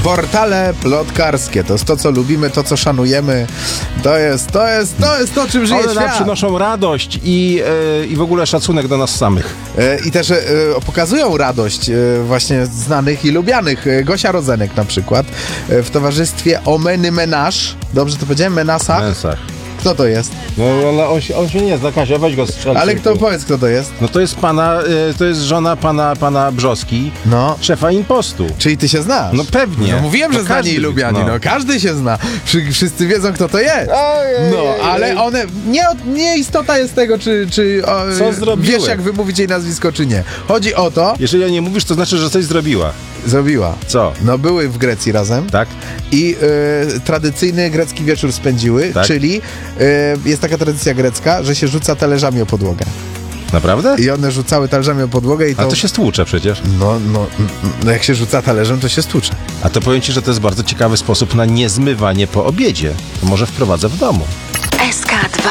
Portale plotkarskie, to jest to, co lubimy, to, co szanujemy. To jest to, czym żyje One nam świat. przynoszą radość i w ogóle szacunek do nas samych. I też pokazują radość właśnie znanych i lubianych. Gosia Rozenek na przykład w towarzystwie Omeny Menaż. Dobrze to powiedziałem? Menasa? Mensach. Kto to jest? No on się nie zna, Kasia, weź go strzel. Ale powiedz, kto to jest? No to jest to jest żona pana Brzoski, No. szefa Impostu. Czyli ty się znasz? No pewnie. No mówiłem, że No znani każdy i lubiani. wie, No każdy się zna. Wszyscy wiedzą, kto to jest. No, ale one... Nie istota jest tego, czy Co zrobiły? wiesz, jak wymówić jej nazwisko, czy nie. Chodzi o to... Jeżeli o nie mówisz, to znaczy, że coś zrobiła. Zrobiła. Co? No były w Grecji razem. Tak? I tradycyjny grecki wieczór spędziły, Tak. czyli jest taka tradycja grecka, że się rzuca talerzami o podłogę. Naprawdę? I one rzucały talerzami o podłogę i A to się stłucze przecież. No jak się rzuca talerzem, to się stłucze. A to powiem ci, że to jest bardzo ciekawy sposób na niezmywanie po obiedzie. To może wprowadzę w domu. SK2